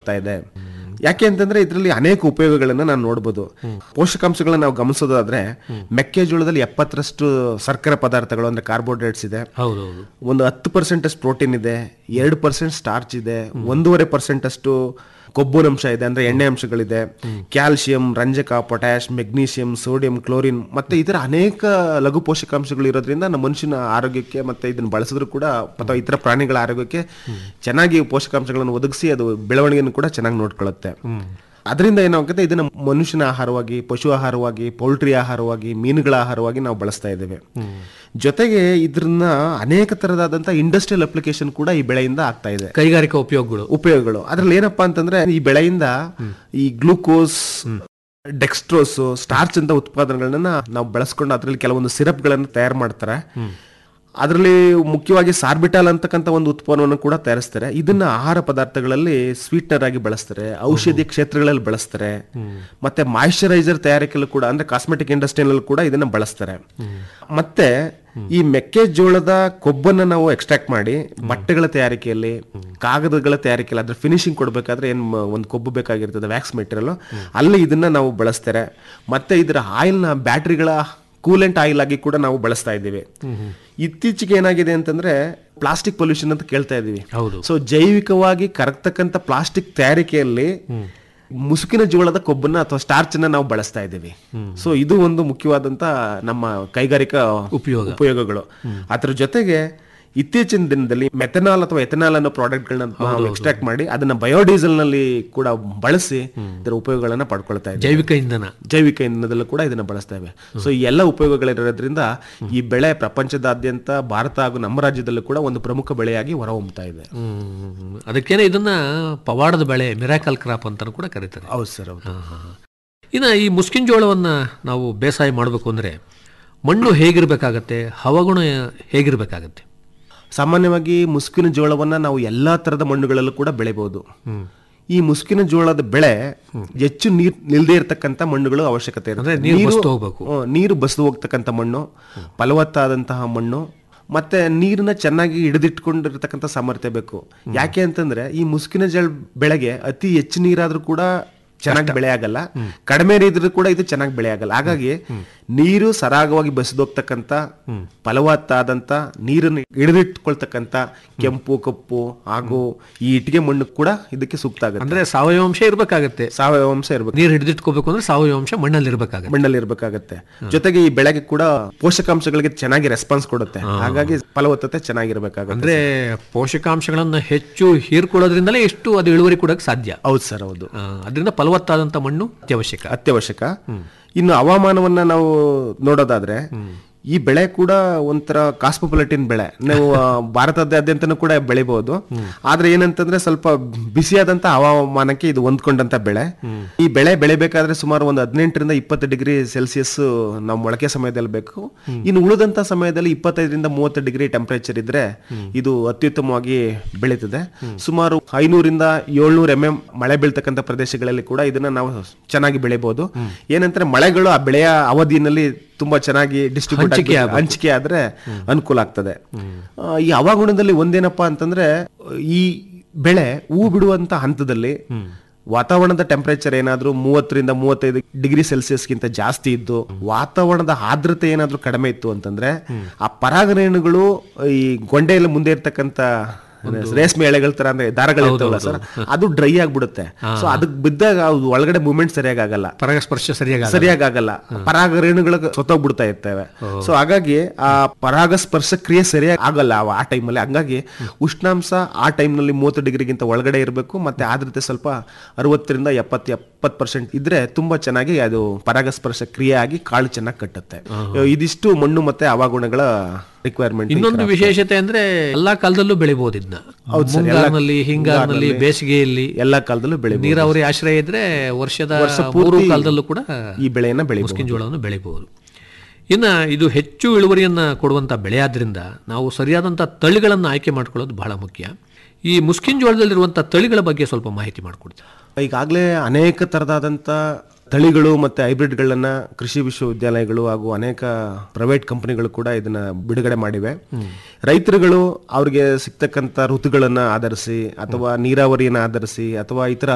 ಆಗ್ತಾ ಇದೆ. ಯಾಕೆ ಅಂತಂದ್ರೆ ಇದರಲ್ಲಿ ಅನೇಕ ಉಪಯೋಗಗಳನ್ನ ನಾನು ನೋಡಬಹುದು. ಪೋಷಕಾಂಶಗಳನ್ನ ನಾವು ಗಮನಿಸೋದಾದ್ರೆ ಮೆಕ್ಕೆಜೋಳದಲ್ಲಿ 70% ಸಕ್ಕರೆ ಪದಾರ್ಥಗಳು ಅಂದ್ರೆ ಕಾರ್ಬೋಹೈಡ್ರೇಟ್ಸ್ ಇದೆ. ಒಂದು 10% ಅಷ್ಟು ಪ್ರೋಟೀನ್ ಇದೆ, 2% ಸ್ಟಾರ್ಚ್ ಇದೆ, 1.5% ಅಷ್ಟು ಕೊಬ್ಬಿನಂಶ ಇದೆ ಅಂದ್ರೆ ಎಣ್ಣೆ ಅಂಶಗಳಿದೆ, ಕ್ಯಾಲ್ಸಿಯಂ, ರಂಜಕ, ಪೊಟ್ಯಾಶ್, ಮೆಗ್ನೀಷಿಯಂ, ಸೋಡಿಯಂ, ಕ್ಲೋರಿನ್ ಮತ್ತೆ ಇತರ ಅನೇಕ ಲಘು ಪೋಷಕಾಂಶಗಳು ಇರೋದ್ರಿಂದ ನಮ್ಮ ಮನುಷ್ಯನ ಆರೋಗ್ಯಕ್ಕೆ ಮತ್ತೆ ಇದನ್ನ ಬಳಸಿದ್ರು ಕೂಡ ಅಥವಾ ಇತರ ಪ್ರಾಣಿಗಳ ಆರೋಗ್ಯಕ್ಕೆ ಚೆನ್ನಾಗಿ ಪೋಷಕಾಂಶಗಳನ್ನು ಒದಗಿಸಿ ಅದು ಬೆಳವಣಿಗೆಯನ್ನು ಕೂಡ ಚೆನ್ನಾಗಿ ನೋಡ್ಕೊಳ್ಳುತ್ತೆ. ಅದರಿಂದ ಏನಾಗುತ್ತೆ, ಇದನ್ನ ಮನುಷ್ಯನ ಆಹಾರವಾಗಿ, ಪಶು ಆಹಾರವಾಗಿ, ಪೌಲ್ಟ್ರಿ ಆಹಾರವಾಗಿ, ಮೀನುಗಳ ಆಹಾರವಾಗಿ ನಾವು ಬಳಸ್ತಾ ಇದ್ದೇವೆ. ಜೊತೆಗೆ ಇದ್ರನ್ನ ಅನೇಕ ತರದಾದಂತಹ ಇಂಡಸ್ಟ್ರಿಯಲ್ ಅಪ್ಲಿಕೇಶನ್ ಕೂಡ ಈ ಬೆಳೆಯಿಂದ ಆಗ್ತಾ ಇದೆ, ಕೈಗಾರಿಕಾ ಉಪಯೋಗಗಳು. ಅದ್ರಲ್ಲಿ ಏನಪ್ಪಾ ಅಂತಂದ್ರೆ ಈ ಬೆಳೆಯಿಂದ ಈ ಗ್ಲೂಕೋಸ್, ಡೆಕ್ಸ್ಟ್ರೋಸ್, ಸ್ಟಾರ್ಚ್ ಅಂತ ಉತ್ಪಾದನೆಗಳನ್ನ ನಾವು ಬಳಸ್ಕೊಂಡು ಅದರಲ್ಲಿ ಕೆಲವೊಂದು ಸಿರಪ್ ಗಳನ್ನು ತಯಾರು ಮಾಡ್ತಾರೆ. ಅದರಲ್ಲಿ ಮುಖ್ಯವಾಗಿ ಸಾರ್ಬಿಟಾಲ್ ಅಂತಕ್ಕಂಥ ಒಂದು ಉತ್ಪನ್ನವನ್ನು ಕೂಡ ತಯಾರಿಸ್ತಾರೆ. ಇದನ್ನ ಆಹಾರ ಪದಾರ್ಥಗಳಲ್ಲಿ ಸ್ವೀಟ್ನರ್ ಆಗಿ ಬಳಸ್ತಾರೆ, ಔಷಧಿ ಕ್ಷೇತ್ರಗಳಲ್ಲಿ ಬಳಸ್ತಾರೆ, ಮತ್ತೆ ಮಾಯಿಶ್ಚರೈಸರ್ ತಯಾರಿಕೆಯಲ್ಲೂ ಕೂಡ ಅಂದ್ರೆ ಕಾಸ್ಮೆಟಿಕ್ ಇಂಡಸ್ಟ್ರಿಯಲ್ಲೂ ಕೂಡ ಇದನ್ನ ಬಳಸ್ತಾರೆ. ಮತ್ತೆ ಈ ಮೆಕ್ಕೆಜೋಳದ ಕೊಬ್ಬನ್ನ ನಾವು ಎಕ್ಸ್ಟ್ರಾಕ್ಟ್ ಮಾಡಿ ಬಟ್ಟೆಗಳ ತಯಾರಿಕೆಯಲ್ಲಿ, ಕಾಗದಗಳ ತಯಾರಿಕೆಯಲ್ಲಿ ಅದ್ರ ಫಿನಿಶಿಂಗ್ ಕೊಡ್ಬೇಕಾದ್ರೆ ಏನ್ ಒಂದು ಕೊಬ್ಬು ಬೇಕಾಗಿರ್ತದೆ, ವ್ಯಾಕ್ಸ್ ಮೆಟೀರಿಯಲ್, ಅಲ್ಲಿ ಇದನ್ನ ನಾವು ಬಳಸ್ತಾರೆ. ಮತ್ತೆ ಇದರ ಆಯಿಲ್ನ ಬ್ಯಾಟ್ರಿಗಳ ಕೂಲೆಂಟ್ ಆಯಿಲ್ ಆಗಿ ಕೂಡ ನಾವು ಬಳಸ್ತಾ ಇದ್ದೀವಿ. ಇತ್ತೀಚೆಗೆ ಏನಾಗಿದೆ ಅಂತಂದ್ರೆ ಪ್ಲಾಸ್ಟಿಕ್ ಪೊಲ್ಯೂಷನ್ ಅಂತ ಕೇಳ್ತಾ ಇದೀವಿ. ಸೊ ಜೈವಿಕವಾಗಿ ಕರಗ್ತಕ್ಕಂಥ ಪ್ಲಾಸ್ಟಿಕ್ ತಯಾರಿಕೆಯಲ್ಲಿ ಮುಸುಕಿನ ಜೋಳದ ಕೊಬ್ಬನ್ನ ಅಥವಾ ಸ್ಟಾರ್ಚ್ ಅನ್ನ ನಾವು ಬಳಸ್ತಾ ಇದ್ದೀವಿ. ಸೊ ಇದು ಒಂದು ಮುಖ್ಯವಾದಂತ ನಮ್ಮ ಕೈಗಾರಿಕಾ ಉಪಯೋಗಗಳು. ಅದ್ರ ಜೊತೆಗೆ ಇತ್ತೀಚಿನ ದಿನದಲ್ಲಿ ಮೆಥನಾಲ್ ಅಥವಾ ಎಥನಾಲ್ ಅನ್ನೋ ಪ್ರಾಡಕ್ಟ್ ಗಳನ್ನ ನಾವು ಎಕ್ಸ್ಟ್ರಾಕ್ಟ್ ಮಾಡಿ ಅದನ್ನ ಬಯೋಡೀಸೆಲ್ ನಲ್ಲಿ ಕೂಡ ಬಳಸಿ ಇದರ ಉಪಯೋಗಗಳನ್ನ ಪಡ್ಕೊಳ್ತಾ ಇದ್ದೀವಿ. ಜೈವಿಕ ಇಂಧನದಲ್ಲೂ ಕೂಡ ಇದನ್ನ ಬಳಸ್ತಾ ಇವೆ. ಸೊ ಈ ಎಲ್ಲ ಉಪಯೋಗಗಳಿರೋದ್ರಿಂದ ಈ ಬೆಳೆ ಪ್ರಪಂಚದಾದ್ಯಂತ ಭಾರತ ಹಾಗೂ ನಮ್ಮ ರಾಜ್ಯದಲ್ಲೂ ಕೂಡ ಒಂದು ಪ್ರಮುಖ ಬೆಳೆಯಾಗಿ ಹೊರಹೊಮ್ಮುತ್ತಾ ಇದೆ. ಅದಕ್ಕೇನೆ ಇದನ್ನ ಪವಾಡದ ಬೆಳೆ, ಮಿರಾಕಲ್ ಕ್ರಾಪ್ ಅಂತ ಕೂಡ ಕರೀತಾರೆ. ಹೌದು ಸರ್, ಹೌದು. ಇನ್ನು ಈ ಮುಸ್ಕಿನ ಜೋಳವನ್ನ ನಾವು ಬೇಸಾಯ ಮಾಡಬೇಕು ಅಂದ್ರೆ ಮಣ್ಣು ಹೇಗಿರ್ಬೇಕಾಗತ್ತೆ, ಹವಾಗುಣ ಹೇಗಿರ್ಬೇಕಾಗತ್ತೆ? ಸಾಮಾನ್ಯವಾಗಿ ಮುಸುಕಿನ ಜೋಳವನ್ನ ನಾವು ಎಲ್ಲಾ ತರದ ಮಣ್ಣುಗಳಲ್ಲೂ ಕೂಡ ಬೆಳೆಬಹುದು. ಈ ಮುಸುಕಿನ ಜೋಳದ ಬೆಳೆ ಹೆಚ್ಚು ನೀರು ನಿಲ್ದೇ ಇರತಕ್ಕಂತ ಮಣ್ಣುಗಳು ಅವಶ್ಯಕತೆ ಇರುತ್ತೆ. ನೀರು ಬಸಿದು ಹೋಗ್ತಕ್ಕಂಥ ಮಣ್ಣು, ಫಲವತ್ತಾದಂತಹ ಮಣ್ಣು, ಮತ್ತೆ ನೀರನ್ನ ಚೆನ್ನಾಗಿ ಹಿಡಿದಿಟ್ಕೊಂಡಿರ್ತಕ್ಕಂಥ ಸಾಮರ್ಥ್ಯ ಬೇಕು. ಯಾಕೆ ಅಂತಂದ್ರೆ ಈ ಮುಸುಕಿನ ಜೋಳ ಬೆಳೆಗೆ ಅತಿ ಹೆಚ್ಚು ನೀರಾದ್ರೂ ಕೂಡ ಚೆನ್ನಾಗಿ ಬೆಳೆ ಆಗಲ್ಲ, ಕಡಿಮೆ ನೀರಿದ್ರು ಕೂಡ ಇದು ಚೆನ್ನಾಗಿ ಬೆಳೆ ಆಗಲ್ಲ. ಹಾಗಾಗಿ ನೀರು ಸರಾಗವಾಗಿ ಬಸಿದೋಗ್ತಕ್ಕಂಥ ಫಲವತ್ತಾದಂತ ನೀರನ್ನು ಹಿಡಿದಿಟ್ಕೊಳ್ತಕ್ಕಂಥ ಕೆಂಪು, ಕಪ್ಪು ಹಾಗೂ ಈ ಇಟ್ಟಿಗೆ ಮಣ್ಣು ಕೂಡ ಇದಕ್ಕೆ ಸೂಕ್ತ ಆಗುತ್ತೆ. ಅಂದ್ರೆ ಸಾವಯವ ಅಂಶ ಇರ್ಬೇಕಾಗತ್ತೆ. ನೀರು ಹಿಡಿದಿಟ್ಕೋಬೇಕು ಅಂದ್ರೆ ಸಾವಯವ ಅಂಶ ಮಣ್ಣಲ್ಲಿ ಇರ್ಬೇಕಾಗತ್ತೆ. ಜೊತೆಗೆ ಈ ಬೆಳೆಗೆ ಕೂಡ ಪೋಷಕಾಂಶಗಳಿಗೆ ಚೆನ್ನಾಗಿ ರೆಸ್ಪಾನ್ಸ್ ಕೊಡುತ್ತೆ. ಹಾಗಾಗಿ ಫಲವತ್ತತೆ ಚೆನ್ನಾಗಿರ್ಬೇಕಾಗುತ್ತೆ. ಅಂದ್ರೆ ಪೋಷಕಾಂಶಗಳನ್ನ ಹೆಚ್ಚು ಹೀರ್ಕೊಳ್ಳೋದ್ರಿಂದಲೇ ಎಷ್ಟು ಅದು ಇಳುವರಿ ಕೊಡಕ್ಕೆ ಸಾಧ್ಯ. ಹೌದು ಸರ್, ಹೌದು. ಅದರಿಂದ ಫಲವತ್ತಾದಂತ ಮಣ್ಣು ಅತ್ಯವಶ್ಯಕ. ಇನ್ನು ಹವಾಮಾನವನ್ನ ನಾವು ನೋಡೋದಾದ್ರೆ ಈ ಬೆಳೆ ಕೂಡ ಒಂಥರ ಕಾಸ್ಮೋಪಾಲಿಟನ್ ಬೆಳೆ. ನಾವು ಭಾರತದಾದ್ಯಂತನೂ ಕೂಡ ಬೆಳಿಬಹುದು. ಆದ್ರೆ ಏನಂತಂದ್ರೆ ಸ್ವಲ್ಪ ಬಿಸಿಯಾದಂತ ಹವಾಮಾನಕ್ಕೆ ಇದು ಹೊಂದ್ಕೊಂಡಂತ ಬೆಳೆ. ಈ ಬೆಳೆ ಬೆಳಿಬೇಕಾದ್ರೆ ಸುಮಾರು ಒಂದು 18 ರಿಂದ 20 ಡಿಗ್ರಿ ಸೆಲ್ಸಿಯಸ್ ನಾವು ಮೊಳಕೆ ಸಮಯದಲ್ಲಿ ಬೇಕು. ಇನ್ನು ಉಳಿದಂತ ಸಮಯದಲ್ಲಿ 25 ರಿಂದ 30 ಡಿಗ್ರಿ ಟೆಂಪರೇಚರ್ ಇದ್ರೆ ಇದು ಅತ್ಯುತ್ತಮವಾಗಿ ಬೆಳೀತದೆ. ಸುಮಾರು 500 ರಿಂದ 700 mm ಮಳೆ ಬೀಳ್ತಕ್ಕಂಥ ಪ್ರದೇಶಗಳಲ್ಲಿ ಕೂಡ ಇದನ್ನ ನಾವು ಚೆನ್ನಾಗಿ ಬೆಳಿಬಹುದು. ಏನಂದ್ರೆ ಮಳೆಗಳು ಆ ಬೆಳೆಯ ಅವಧಿಯಲ್ಲಿ ತುಂಬಾ ಚೆನ್ನಾಗಿ ಡಿಸ್ಟ್ರಿಬ್ಯೂಟ್ ಹಂಚಿಕೆ ಆದ್ರೆ ಅನುಕೂಲ ಆಗ್ತದೆ. ಈ ಹವಾಗುಣದಲ್ಲಿ ಒಂದೇನಪ್ಪಾ ಅಂತಂದ್ರೆ ಈ ಬೆಳೆ ಹೂ ಬಿಡುವಂತ ಹಂತದಲ್ಲಿ ವಾತಾವರಣದ ಟೆಂಪರೇಚರ್ ಏನಾದ್ರೂ 30 ರಿಂದ 35 ಡಿಗ್ರಿ ಸೆಲ್ಸಿಯಸ್ಗಿಂತ ಜಾಸ್ತಿ ಇದ್ದು ವಾತಾವರಣದ ಆರ್ದ್ರತೆ ಏನಾದ್ರೂ ಕಡಿಮೆ ಇತ್ತು ಅಂತಂದ್ರೆ ಆ ಪರಾಗರೇಣುಗಳು ಈ ಗೊಂಡೆಯಲ್ಲಿ ಮುಂದೆ ಇರ್ತಕ್ಕಂಥ ರೇಷ್ಮೆ ಎಳೆಗಳ ತರ ಅಂದ್ರೆ ದಾರಗಳಿರ್ತಾವಲ್ಲ ಸರ್, ಅದು ಡ್ರೈ ಆಗ್ಬಿಡುತ್ತೆ. ಸೊ ಅದಕ್ಕೆ ಬಿದ್ದಾಗ ಒಳಗಡೆ ಮೂವ್ಮೆಂಟ್ ಸರಿಯಾಗಲ್ಲ, ಪರಾಗಸ್ಪರ್ಶ ಸರಿಯಾಗಲ್ಲ, ಪರಾಗರೇಣುಗಳು ಸೊತ್ತೋಗ್ಬಿಡ್ತಾ ಇರ್ತವೆ. ಸೊ ಹಾಗಾಗಿ ಆ ಪರಾಗಸ್ಪರ್ಶ ಕ್ರಿಯೆ ಸರಿಯಾಗಿ ಆಗಲ್ಲ ಆ ಟೈಮಲ್ಲಿ. ಹಂಗಾಗಿ ಉಷ್ಣಾಂಶ ಆ ಟೈಮ್ನಲ್ಲಿ 30 ಡಿಗ್ರಿಗಿಂತ ಒಳಗಡೆ ಇರಬೇಕು. ಮತ್ತೆ ಆದ್ರತೆ ಸ್ವಲ್ಪ 60 ರಿಂದ 70% ಇದ್ರೆ ತುಂಬಾ ಚೆನ್ನಾಗಿ ಅದು ಪರಾಗಸ್ಪರ್ಶ ಕ್ರಿಯೆ ಆಗಿ ಕಾಳು ಚೆನ್ನಾಗಿ ಕಟ್ಟುತ್ತೆ. ಇದಿಷ್ಟು ಮಣ್ಣು ಮತ್ತೆ ಹವಾಗುಣಗಳ ರಿಕ್ವೈರ್ಮೆಂಟ್. ಇನ್ನೊಂದು ವಿಶೇಷತೆ ಅಂದ್ರೆ ಎಲ್ಲಾ ಕಾಲದಲ್ಲೂ ಬೆಳಿಬಹುದು ಇದನ್ನ. ಮುಂಗಾರಿನಲ್ಲಿ, ಹಿಂಗಾರಿನಲ್ಲಿ, ಬೇಸಿಗೆಯಲ್ಲಿ ಎಲ್ಲಾ ಕಾಲದಲ್ಲೂ ಬೆಳಿಬಹುದು. ನೀರಾವರಿ ಆಶ್ರಯ ಇದ್ರೆ ವರ್ಷದ 3 ಕಾಲದಲ್ಲೂ ಕೂಡ ಈ ಬೆಳೆಯನ್ನ ಮುಸ್ಕಿನ ಜೋಳವನ್ನು ಬೆಳಿಬಹುದು. ಇನ್ನ ಇದು ಹೆಚ್ಚು ಇಳುವರಿಯನ್ನ ಕೊಡುವಂತ ಬೆಳೆ ಆದ್ರಿಂದ ನಾವು ಸರಿಯಾದಂತ ತಳಿಗಳನ್ನ ಆಯ್ಕೆ ಮಾಡ್ಕೊಳ್ಳೋದು ಬಹಳ ಮುಖ್ಯ. ಈ ಮುಸ್ಕಿನ ಜೋಳದಲ್ಲಿರುವಂತ ತಳಿಗಳ ಬಗ್ಗೆ ಸ್ವಲ್ಪ ಮಾಹಿತಿ ಮಾಡಿಕೊಡ್ತೀವಿ. ಈಗಾಗಲೇ ಅನೇಕ ತರದಾದಂತ ತಳಿಗಳು ಮತ್ತೆ ಹೈಬ್ರಿಡ್ಗಳನ್ನ ಕೃಷಿ ವಿಶ್ವವಿದ್ಯಾಲಯಗಳು ಹಾಗೂ ಅನೇಕ ಪ್ರೈವೇಟ್ ಕಂಪನಿಗಳು ಕೂಡ ಇದನ್ನ ಬಿಡುಗಡೆ ಮಾಡಿವೆ. ರೈತರುಗಳು ಅವ್ರಿಗೆ ಸಿಗ್ತಕ್ಕಂಥ ಋತುಗಳನ್ನ ಆಧರಿಸಿ ಅಥವಾ ನೀರಾವರಿಯನ್ನ ಆಧರಿಸಿ ಅಥವಾ ಇತರ